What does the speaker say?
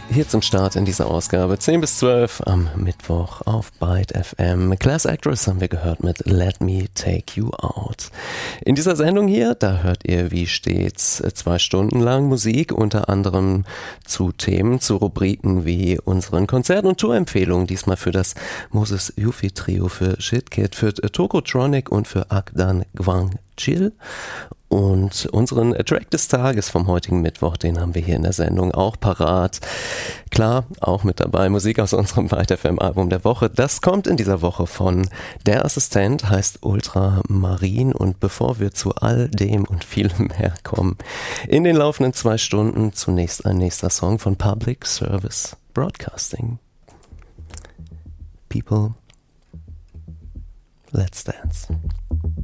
Hier zum Start in dieser Ausgabe 10 bis 12 am Mittwoch auf Byte FM. Class Actress haben wir gehört mit Let Me Take You Out. In dieser Sendung hier, da hört ihr wie stets 2 Stunden lang Musik, unter anderem zu Themen, zu Rubriken wie unseren Konzert- und Tourempfehlungen, diesmal für das Moses Yufi Trio, für Shitkid, für Tokotronic und für Akdan Gwangchil. Und unseren Track des Tages vom heutigen Mittwoch, den haben wir hier in der Sendung auch parat. Klar, auch mit dabei Musik aus unserem Byte FM Album der Woche. Das kommt in dieser Woche von Der Assistent, heißt Ultramarin. Und bevor wir zu all dem und vielem mehr kommen, in den laufenden 2 Stunden zunächst ein nächster Song von Public Service Broadcasting. People, let's dance.